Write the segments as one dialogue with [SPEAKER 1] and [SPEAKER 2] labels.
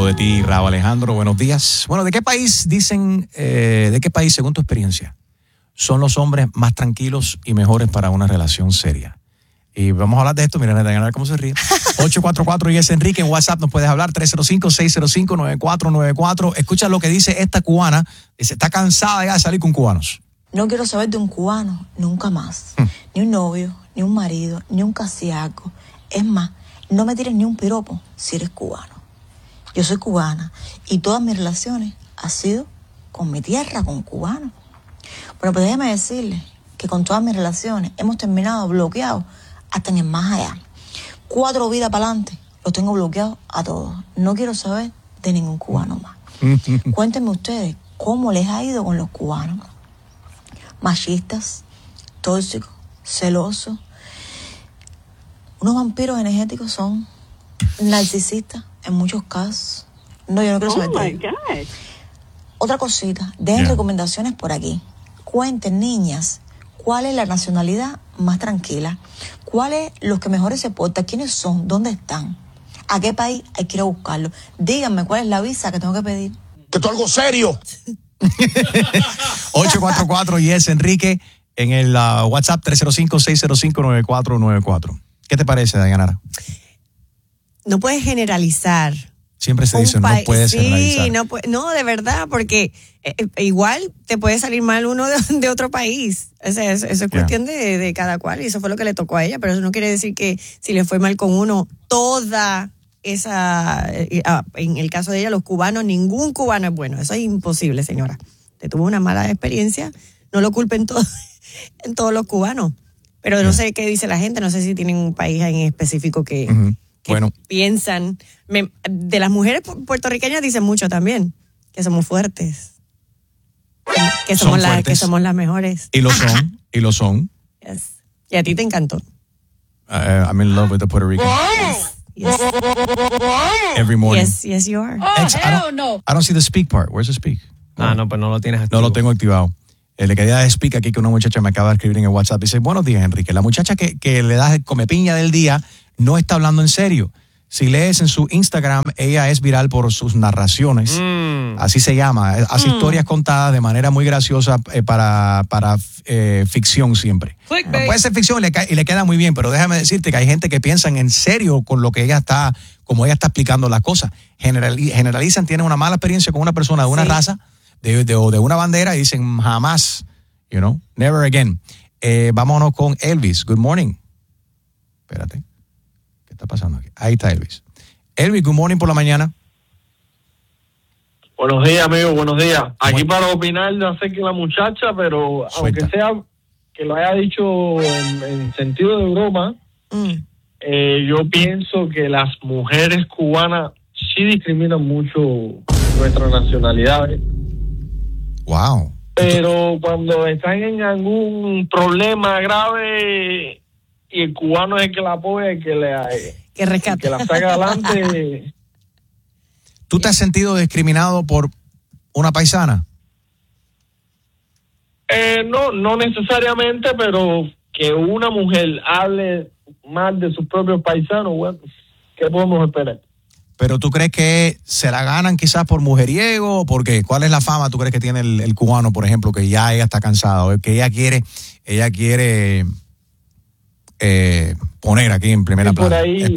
[SPEAKER 1] de ti, Raúl Alejandro. Buenos días. Bueno, ¿de qué país según tu experiencia, son los hombres más tranquilos y mejores para una relación seria? Y vamos a hablar de esto, mira, Dayanara cómo se ríe. 844 y es Enrique, en WhatsApp nos puedes hablar, 305-605-9494. Escucha lo que dice esta cubana, dice, está cansada ya de salir con cubanos.
[SPEAKER 2] No quiero saber de un cubano nunca más. Ni un novio, ni un marido, ni un casiaco. Es más, no me tires ni un piropo si eres cubano. Yo soy cubana y todas mis relaciones han sido con mi tierra, con cubanos. Bueno, pues déjeme decirle que con todas mis relaciones hemos terminado bloqueados hasta en el más allá. 4 vidas para adelante los tengo bloqueados a todos. No quiero saber de ningún cubano más. Cuéntenme ustedes cómo les ha ido con los cubanos. Machistas, tóxicos, celosos. Unos vampiros energéticos, son narcisistas en muchos casos. No, yo no quiero saber de ellos. Otra cosita, dejen recomendaciones por aquí. Cuenten, niñas, cuál es la nacionalidad más tranquila, cuáles los que mejores se portan, quiénes son, dónde están, a qué país hay que ir a buscarlo. Díganme cuál es la visa que tengo que pedir.
[SPEAKER 3] Que esto es algo serio.
[SPEAKER 1] 844 y es Enrique en el WhatsApp 305-605-9494. ¿Qué te parece, Dayanara?
[SPEAKER 4] No puedes generalizar.
[SPEAKER 1] Siempre se dice, no puedes generalizar.
[SPEAKER 4] Sí, no, de verdad, porque igual te puede salir mal uno de otro país. O sea, eso es cuestión de cada cual, y eso fue lo que le tocó a ella, pero eso no quiere decir que si le fue mal con uno, toda esa... en el caso de ella, los cubanos, ningún cubano es bueno. Eso es imposible, señora. Te tuvo una mala experiencia, no lo culpen en todos los cubanos. Pero no sé qué dice la gente, no sé si tienen un país en específico que piensan. De las mujeres puertorriqueñas dicen mucho también, que somos fuertes, que somos las mejores.
[SPEAKER 1] Y lo son.
[SPEAKER 4] Yes. Y a ti te encantó.
[SPEAKER 1] I'm in love with the Puerto Ricans.
[SPEAKER 4] Yes.
[SPEAKER 1] Every morning.
[SPEAKER 4] Yes, you are.
[SPEAKER 1] I don't see the speak part. Where's the speak?
[SPEAKER 5] No, pues no lo tienes activo.
[SPEAKER 1] No lo tengo activado. Le quería explicar aquí que una muchacha me acaba de escribir en el WhatsApp. Dice, buenos días, Enrique. La muchacha que le das el comepiña del día no está hablando en serio. Si lees en su Instagram, ella es viral por sus narraciones. Así se llama. Hace historias contadas de manera muy graciosa para ficción siempre. Puede ser ficción y le queda muy bien, pero déjame decirte que hay gente que piensan en serio con lo que ella está, como ella está explicando las cosas. Generalizan, tienen una mala experiencia con una persona de una raza, de una bandera, y dicen jamás, never again. Vámonos con Elvis. Good morning. Espérate. ¿Qué está pasando aquí? Ahí está Elvis. Elvis, good morning por la mañana.
[SPEAKER 6] Buenos días, amigo, buenos días. Aquí para opinar acerca de la muchacha, pero
[SPEAKER 1] Suelta.
[SPEAKER 6] aunque sea que lo haya dicho en sentido de broma, yo pienso que las mujeres cubanas sí discriminan mucho nuestra nacionalidad.
[SPEAKER 1] Wow.
[SPEAKER 6] Pero cuando están en algún problema grave y el cubano es el que la apoya, el que
[SPEAKER 4] rescata,
[SPEAKER 6] que la saca adelante.
[SPEAKER 1] ¿Tú te has sentido discriminado por una paisana?
[SPEAKER 6] No necesariamente, pero que una mujer hable más de sus propios paisanos, bueno, ¿qué podemos esperar?
[SPEAKER 1] ¿Pero tú crees que se la ganan quizás por mujeriego o por qué? ¿Cuál es la fama tú crees que tiene el cubano, por ejemplo, que ya ella está cansada o que ella quiere poner aquí en primera plana?
[SPEAKER 6] Por ahí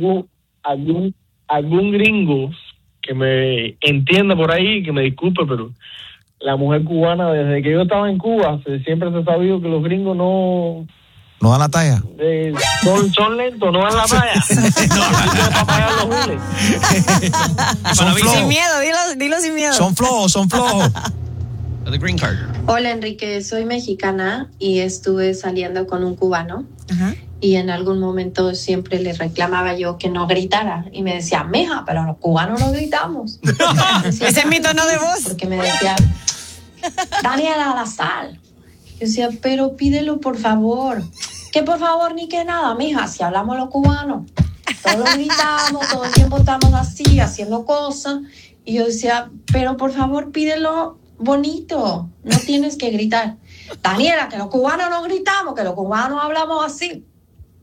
[SPEAKER 6] algún gringo que me entienda por ahí, que me disculpe, pero la mujer cubana, desde que yo estaba en Cuba, siempre se ha sabido que los gringos no
[SPEAKER 1] dan la talla.
[SPEAKER 6] Son lentos, no dan la talla. Para pagar los biles.
[SPEAKER 4] Sin miedo, dilo sin miedo.
[SPEAKER 1] Son flojos.
[SPEAKER 5] The green card.
[SPEAKER 7] Hola, Enrique, soy mexicana y estuve saliendo con un cubano.
[SPEAKER 4] Ajá.
[SPEAKER 7] Y en algún momento siempre le reclamaba yo que no gritara. Y me decía, meja, pero los cubanos no gritamos.
[SPEAKER 4] Ese es mi tono de voz.
[SPEAKER 7] Porque me decía, Daniela, la sal. Yo decía, pero pídelo por favor. Que por favor ni que nada, mija, si hablamos los cubanos. Todos gritamos, todo el tiempo estamos así, haciendo cosas. Y yo decía, pero por favor pídelo bonito. No tienes que gritar. Daniela, que los cubanos no gritamos, que los cubanos hablamos así.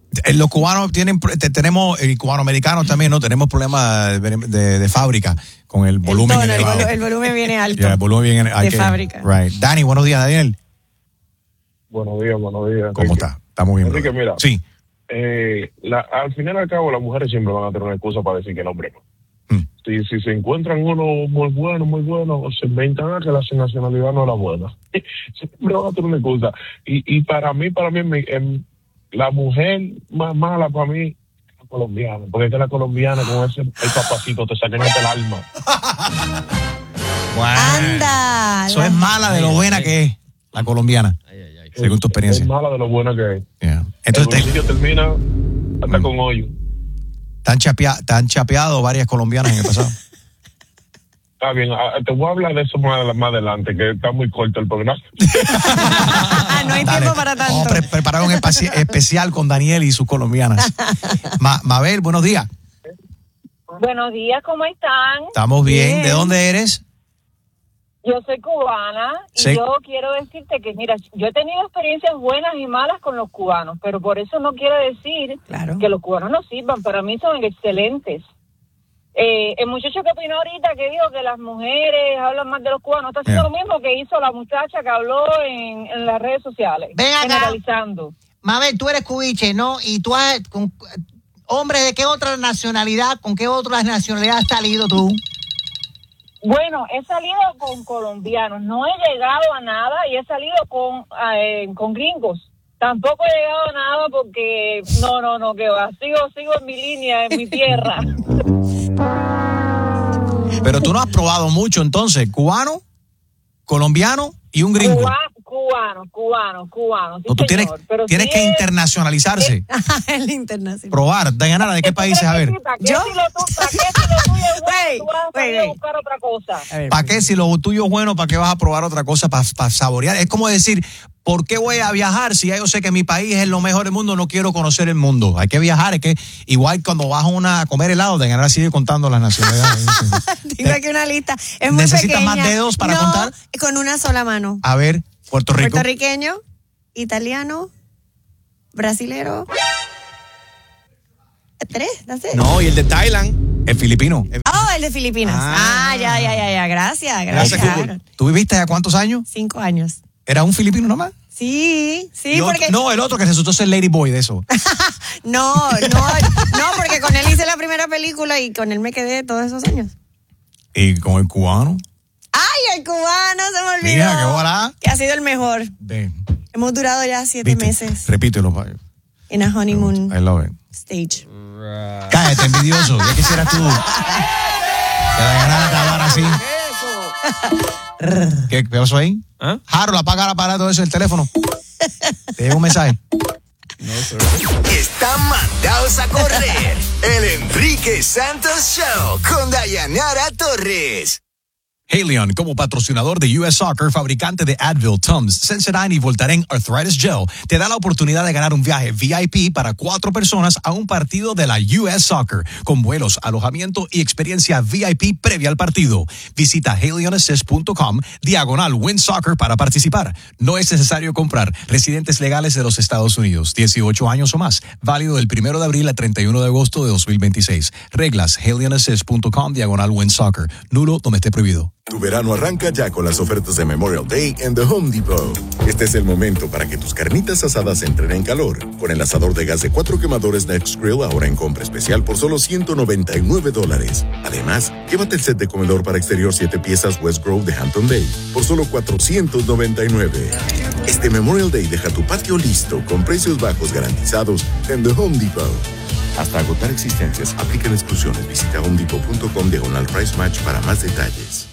[SPEAKER 1] Los cubanos tenemos, y cubanoamericanos también, ¿no? Tenemos problemas de fábrica con el volumen elevado.
[SPEAKER 4] El volumen viene alto.
[SPEAKER 1] Yeah, el volumen viene
[SPEAKER 4] de fábrica.
[SPEAKER 1] Right. Dani, buenos días, Daniel.
[SPEAKER 6] Buenos días.
[SPEAKER 1] ¿Cómo está? Estamos bien.
[SPEAKER 6] Enrique, mira.
[SPEAKER 1] Sí.
[SPEAKER 6] Al final y al cabo, las mujeres siempre van a tener una excusa para decir que el hombre no. Si se encuentran uno muy bueno, se inventan que la nacionalidad no era buena. Siempre van a tener una excusa. Y para mí la mujer más mala para mí es la colombiana, porque es que la colombiana con el papacito te sacan hasta el alma.
[SPEAKER 1] Bueno,
[SPEAKER 4] ¡Anda!
[SPEAKER 1] eso es mala de lo buena que es la colombiana. Según tu experiencia.
[SPEAKER 6] Es mala de lo buena que es.
[SPEAKER 1] Yeah. Entonces,
[SPEAKER 6] el bolsillo termina hasta con hoyo.
[SPEAKER 1] ¿Te han chapeado varias colombianas en el pasado?
[SPEAKER 6] Está bien, te voy a hablar de eso más adelante, que está muy corto el programa.
[SPEAKER 4] No hay tiempo para tanto.
[SPEAKER 1] Vamos a preparar un especial con Daniel y sus colombianas. Mabel, buenos días.
[SPEAKER 3] Buenos días, ¿cómo están?
[SPEAKER 1] Estamos bien. ¿De dónde eres?
[SPEAKER 3] Yo soy cubana y
[SPEAKER 1] Sí.
[SPEAKER 3] yo quiero decirte que, mira, yo he tenido experiencias buenas y malas con los cubanos, pero por eso no quiero decir que los cubanos no sirvan. Para mí son excelentes. El muchacho que opinó ahorita, que dijo que las mujeres hablan más de los cubanos, está haciendo lo mismo que hizo la muchacha que habló en las redes sociales.
[SPEAKER 8] Ven acá.
[SPEAKER 3] Generalizando.
[SPEAKER 8] Mabel, tú eres cubiche, ¿no? Y tú has... Hombre, ¿de qué otra nacionalidad, con qué otra nacionalidad has salido tú?
[SPEAKER 3] Bueno, he salido con colombianos, no he llegado a nada y he salido con gringos. Tampoco he llegado a nada porque no, que va. Sigo en mi línea, en mi tierra.
[SPEAKER 1] Pero tú no has probado mucho entonces, cubano, colombiano y un gringo.
[SPEAKER 3] Cubano. Sí,
[SPEAKER 1] No, tú tienes
[SPEAKER 3] sí
[SPEAKER 1] que internacionalizarse.
[SPEAKER 4] El internacional.
[SPEAKER 1] Probar. Dayanara, ¿de qué países? A ver.
[SPEAKER 3] ¿Para qué si lo tuyo es bueno, tú vas a salir a buscar otra cosa?
[SPEAKER 1] ¿Para qué? Si lo tuyo es bueno, ¿para qué vas a probar otra cosa para saborear? Es como decir, ¿por qué voy a viajar si ya yo sé que mi país es lo mejor del mundo? No quiero conocer el mundo. Hay que viajar. Es que igual cuando vas a comer helado, Dayanara sigue contando las nacionalidades.
[SPEAKER 4] Tengo aquí una lista. Es muy
[SPEAKER 1] ¿Necesitas
[SPEAKER 4] pequeña.
[SPEAKER 1] más dedos para contar?
[SPEAKER 4] Con una sola mano.
[SPEAKER 1] A ver, Puerto Rico.
[SPEAKER 4] Puertorriqueño, italiano, brasilero. 3, no sé.
[SPEAKER 5] No, y el de Thailand.
[SPEAKER 1] El filipino.
[SPEAKER 4] Oh, el de Filipinas. Ya. Gracias.
[SPEAKER 1] ¿Tú viviste ya cuántos años?
[SPEAKER 4] 5 años.
[SPEAKER 1] ¿Era un filipino nomás?
[SPEAKER 4] Sí, porque...
[SPEAKER 1] No, el otro que resultó ser Lady Boy de eso.
[SPEAKER 4] No, porque con él hice la primera película y con él me quedé todos esos años.
[SPEAKER 1] ¿Y con el cubano?
[SPEAKER 4] ¡Ay, el cubano! Se me olvidó.
[SPEAKER 1] Mira, qué bola.
[SPEAKER 4] Que ha sido el mejor.
[SPEAKER 1] Ven.
[SPEAKER 4] Hemos durado ya 7 meses.
[SPEAKER 1] Repítelo, pa.
[SPEAKER 4] En a honeymoon
[SPEAKER 1] I love it.
[SPEAKER 4] stage.
[SPEAKER 1] Cállate, envidioso. Ya quisieras tú que la ganara te hablara así. ¿Qué pasó ahí?
[SPEAKER 5] ¿Ah?
[SPEAKER 1] Harold, apaga el aparato ese del teléfono. Te llega un mensaje.
[SPEAKER 9] Están mandados a correr. El Enrique Santos Show con Dayanara Torres.
[SPEAKER 1] Haleon, como patrocinador de US Soccer, fabricante de Advil, Tums, Sensodyne y Voltaren Arthritis Gel, te da la oportunidad de ganar un viaje VIP para 4 personas a un partido de la US Soccer, con vuelos, alojamiento y experiencia VIP previa al partido. Visita haleonassist.com/Win Soccer para participar. No es necesario comprar. Residentes legales de los Estados Unidos, 18 años o más. Válido del 1 de abril al 31 de agosto de 2026. Reglas, haleonassist.com/Win Soccer. Nulo donde esté prohibido.
[SPEAKER 10] Tu verano arranca ya con las ofertas de Memorial Day en The Home Depot. Este es el momento para que tus carnitas asadas entren en calor. Con el asador de gas de 4 quemadores Next Grill ahora en compra especial por solo $199. Además, llévate el set de comedor para exterior 7 piezas West Grove de Hampton Bay por solo $499. Este Memorial Day deja tu patio listo con precios bajos garantizados en The Home Depot. Hasta agotar existencias, aplican exclusiones. Visita homedepot.com/price match para más detalles.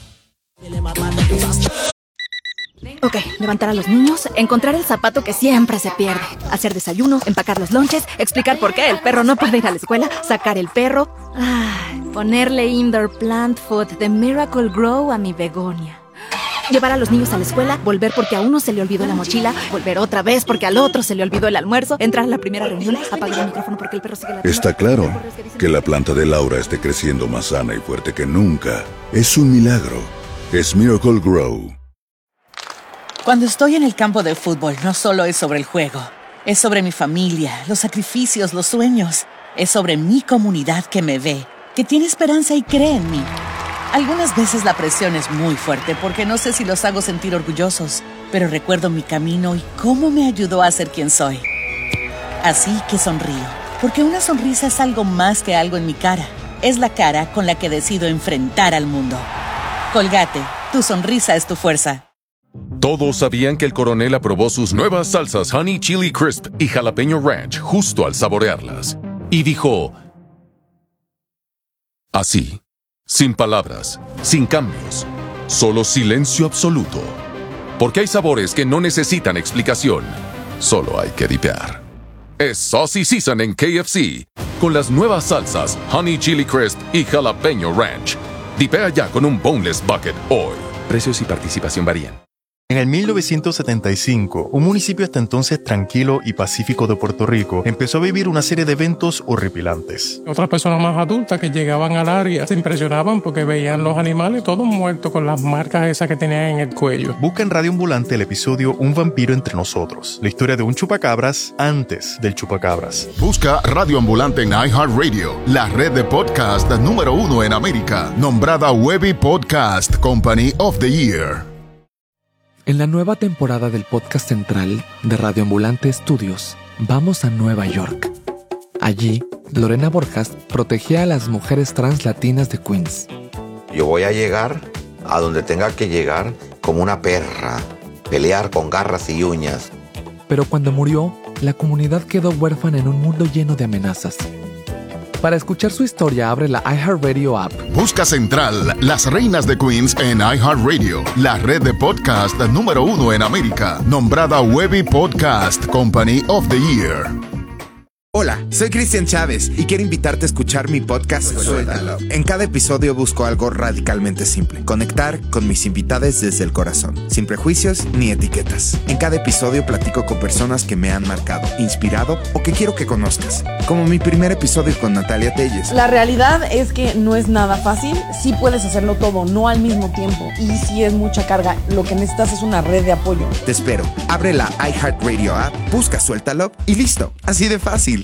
[SPEAKER 11] Ok, levantar a los niños, encontrar el zapato que siempre se pierde, hacer desayuno, empacar los lonches, explicar por qué el perro no puede ir a la escuela, sacar el perro, ponerle indoor plant food de Miracle Grow a mi begonia. Llevar a los niños a la escuela, volver porque a uno se le olvidó la mochila, volver otra vez porque al otro se le olvidó el almuerzo, entrar a la primera reunión, apagar el micrófono porque el perro sigue ladrando.
[SPEAKER 10] Está claro que la planta de Laura esté creciendo más sana y fuerte que nunca. Es un milagro. Es Miracle Grow.
[SPEAKER 12] Cuando estoy en el campo de fútbol, no solo es sobre el juego, Es sobre mi familia, los sacrificios, los sueños. Es sobre mi comunidad que me ve, que tiene esperanza y cree en mí. Algunas veces la presión es muy fuerte porque no sé si los hago sentir orgullosos, pero recuerdo mi camino y cómo me ayudó a ser quien soy. Así que sonrío, porque una sonrisa es algo más que algo en mi cara. Es la cara con la que decido enfrentar al mundo. Colgate, tu sonrisa es tu fuerza.
[SPEAKER 13] Todos sabían que el coronel aprobó sus nuevas salsas Honey Chili Crisp y Jalapeño Ranch justo al saborearlas. Y dijo... así, sin palabras, sin cambios, solo silencio absoluto. Porque hay sabores que no necesitan explicación, solo hay que dipear. Es Saucy Season en KFC, con las nuevas salsas Honey Chili Crisp y Jalapeño Ranch. Dipea ya con un Boneless Bucket hoy. Precios y participación varían.
[SPEAKER 14] En el 1975, un municipio hasta entonces tranquilo y pacífico de Puerto Rico empezó a vivir una serie de eventos horripilantes.
[SPEAKER 15] Otras personas más adultas que llegaban al área se impresionaban porque veían los animales todos muertos con las marcas esas que tenían en el cuello.
[SPEAKER 14] Busca en Radio Ambulante el episodio Un vampiro entre nosotros, la historia de un chupacabras antes del chupacabras.
[SPEAKER 16] Busca Radio Ambulante en iHeartRadio, la red de podcast número 1 en América, nombrada Webby Podcast Company of the Year.
[SPEAKER 17] En la nueva temporada del podcast central de Radio Ambulante Studios, vamos a Nueva York. Allí, Lorena Borjas protegía a las mujeres trans latinas de Queens.
[SPEAKER 18] Yo voy a llegar a donde tenga que llegar como una perra, pelear con garras y uñas.
[SPEAKER 17] Pero cuando murió, la comunidad quedó huérfana en un mundo lleno de amenazas. Para escuchar su historia, abre la iHeartRadio app.
[SPEAKER 16] Busca Central, las reinas de Queens en iHeartRadio, la red de podcast número 1 en América, nombrada Webby Podcast Company of the Year.
[SPEAKER 19] Hola, soy Cristian Chávez y quiero invitarte a escuchar mi podcast Suéltalo. En cada episodio busco algo radicalmente simple: conectar con mis invitados desde el corazón, sin prejuicios ni etiquetas. En cada episodio platico con personas que me han marcado, inspirado o que quiero que conozcas, como mi primer episodio con Natalia Telles.
[SPEAKER 20] La realidad es que no es nada fácil, sí puedes hacerlo todo, no al mismo tiempo, y sí es mucha carga. Lo que necesitas es una red de apoyo.
[SPEAKER 19] Te espero, abre la iHeartRadio app, busca Suéltalo y listo, así de fácil.